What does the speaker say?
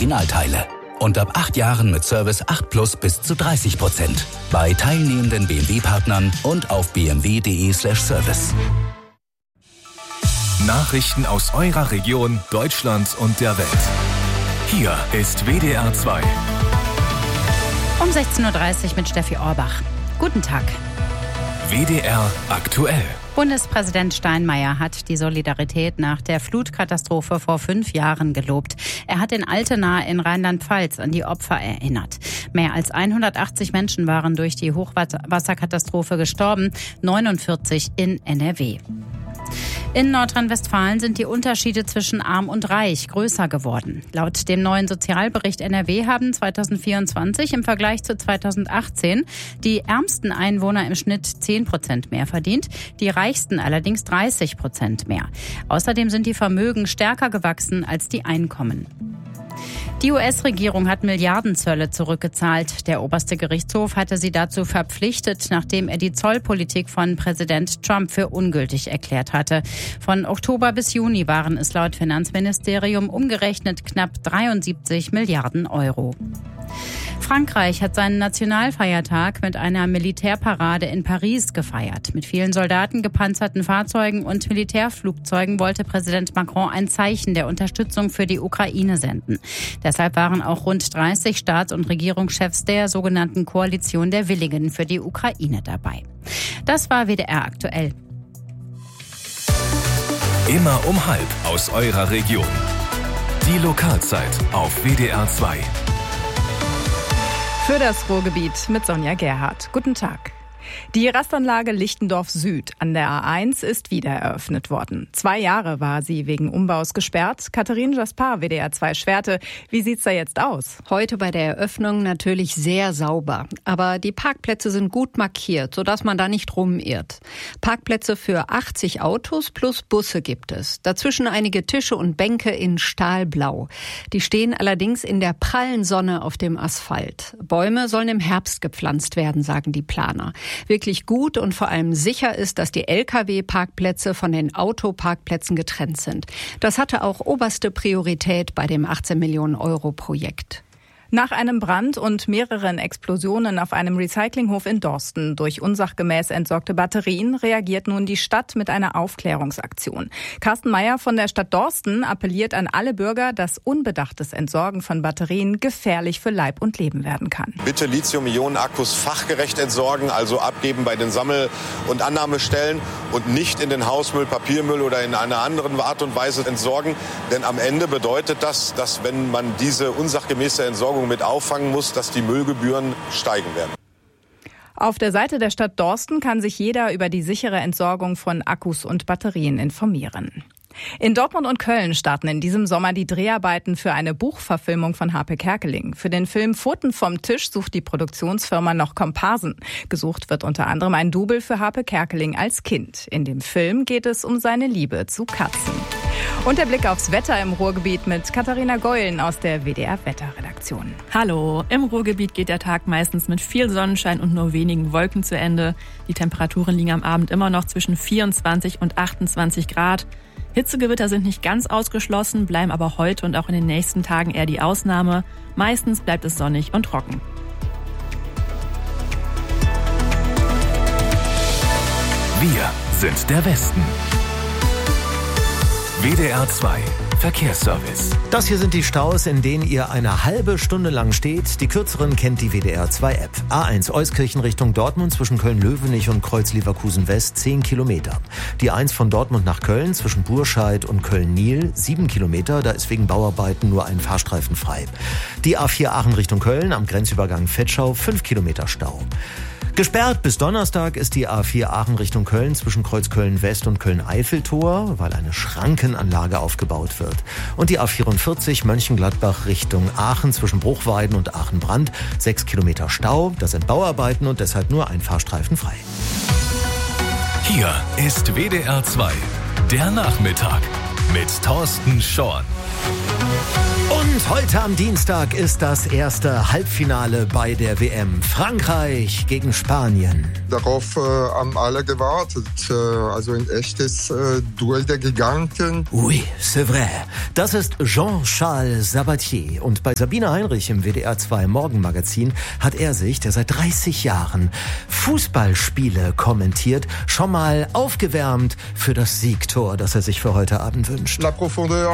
Originalteile. Und ab 8 Jahren mit Service 8+ bis zu 30%. Bei teilnehmenden BMW-Partnern und auf bmw.de/service. Nachrichten aus eurer Region, Deutschland und der Welt. Hier ist WDR 2. Um 16.30 Uhr mit Steffi Orbach. Guten Tag. WDR aktuell. Bundespräsident Steinmeier hat die Solidarität nach der Flutkatastrophe vor 5 Jahren gelobt. Er hat in Altena in Rheinland-Pfalz an die Opfer erinnert. Mehr als 180 Menschen waren durch die Hochwasserkatastrophe gestorben, 49 in NRW. In Nordrhein-Westfalen sind die Unterschiede zwischen Arm und Reich größer geworden. Laut dem neuen Sozialbericht NRW haben 2024 im Vergleich zu 2018 die ärmsten Einwohner im Schnitt 10% mehr verdient, die reichsten allerdings 30% mehr. Außerdem sind die Vermögen stärker gewachsen als die Einkommen. Die US-Regierung hat Milliardenzölle zurückgezahlt. Der oberste Gerichtshof hatte sie dazu verpflichtet, nachdem er die Zollpolitik von Präsident Trump für ungültig erklärt hatte. Von Oktober bis Juni waren es laut Finanzministerium umgerechnet knapp 73 Milliarden Euro. Frankreich hat seinen Nationalfeiertag mit einer Militärparade in Paris gefeiert. Mit vielen Soldaten, gepanzerten Fahrzeugen und Militärflugzeugen wollte Präsident Macron ein Zeichen der Unterstützung für die Ukraine senden. Deshalb waren auch rund 30 Staats- und Regierungschefs der sogenannten Koalition der Willigen für die Ukraine dabei. Das war WDR aktuell. Immer um 12:30 aus eurer Region. Die Lokalzeit auf WDR 2. Für das Ruhrgebiet mit Sonja Gerhardt. Guten Tag. Die Rastanlage Lichtendorf Süd an der A1 ist wieder eröffnet worden. 2 Jahre war sie wegen Umbaus gesperrt. Katharine Jaspar, WDR 2 Schwerte. Wie sieht's da jetzt aus? Heute bei der Eröffnung natürlich sehr sauber. Aber die Parkplätze sind gut markiert, sodass man da nicht rumirrt. Parkplätze für 80 Autos plus Busse gibt es. Dazwischen einige Tische und Bänke in Stahlblau. Die stehen allerdings in der prallen Sonne auf dem Asphalt. Bäume sollen im Herbst gepflanzt werden, sagen die Planer. Wirklich gut und vor allem sicher ist, dass die Lkw-Parkplätze von den Autoparkplätzen getrennt sind. Das hatte auch oberste Priorität bei dem 18 Millionen Euro Projekt. Nach einem Brand und mehreren Explosionen auf einem Recyclinghof in Dorsten durch unsachgemäß entsorgte Batterien reagiert nun die Stadt mit einer Aufklärungsaktion. Carsten Meyer von der Stadt Dorsten appelliert an alle Bürger, dass unbedachtes Entsorgen von Batterien gefährlich für Leib und Leben werden kann. Bitte Lithium-Ionen-Akkus fachgerecht entsorgen, also abgeben bei den Sammel- und Annahmestellen und nicht in den Hausmüll, Papiermüll oder in einer anderen Art und Weise entsorgen. Denn am Ende bedeutet das, dass wenn man diese unsachgemäße Entsorgung mit auffangen muss, dass die Müllgebühren steigen werden. Auf der Seite der Stadt Dorsten kann sich jeder über die sichere Entsorgung von Akkus und Batterien informieren. In Dortmund und Köln starten in diesem Sommer die Dreharbeiten für eine Buchverfilmung von Harpe Kerkeling. Für den Film Pfoten vom Tisch sucht die Produktionsfirma noch Komparsen. Gesucht wird unter anderem ein Double für Harpe Kerkeling als Kind. In dem Film geht es um seine Liebe zu Katzen. Und der Blick aufs Wetter im Ruhrgebiet mit Katharina Geulen aus der WDR-Wetterredaktion. Hallo, im Ruhrgebiet geht der Tag meistens mit viel Sonnenschein und nur wenigen Wolken zu Ende. Die Temperaturen liegen am Abend immer noch zwischen 24 und 28 Grad. Hitzegewitter sind nicht ganz ausgeschlossen, bleiben aber heute und auch in den nächsten Tagen eher die Ausnahme. Meistens bleibt es sonnig und trocken. Wir sind der Westen. WDR 2 Verkehrsservice. Das hier sind die Staus, in denen ihr eine halbe Stunde lang steht. Die kürzeren kennt die WDR 2 App. A1 Euskirchen Richtung Dortmund zwischen Köln-Löwenich und Kreuz-Leverkusen West 10 Kilometer. Die 1 von Dortmund nach Köln zwischen Burscheid und Köln-Niel 7 Kilometer. Da ist wegen Bauarbeiten nur ein Fahrstreifen frei. Die A4 Aachen Richtung Köln am Grenzübergang Vetschau 5 Kilometer Stau. Gesperrt bis Donnerstag ist die A4 Aachen Richtung Köln zwischen Kreuz Köln-West und Köln-Eiffeltor, weil eine Schrankenanlage aufgebaut wird. Und die A44 Mönchengladbach Richtung Aachen zwischen Bruchweiden und Aachen-Brand 6 Kilometer Stau. Das sind Bauarbeiten und deshalb nur ein Fahrstreifen frei. Hier ist WDR 2, der Nachmittag mit Thorsten Schorn. Und heute am Dienstag ist das erste Halbfinale bei der WM. Frankreich gegen Spanien. Darauf haben alle gewartet. Also ein echtes Duell der Giganten. Oui, c'est vrai. Das ist Jean-Charles Sabatier. Und bei Sabine Heinrich im WDR 2 Morgenmagazin hat er sich, der seit 30 Jahren Fußballspiele kommentiert, schon mal aufgewärmt für das Siegtor, das er sich für heute Abend wünscht. La profondeur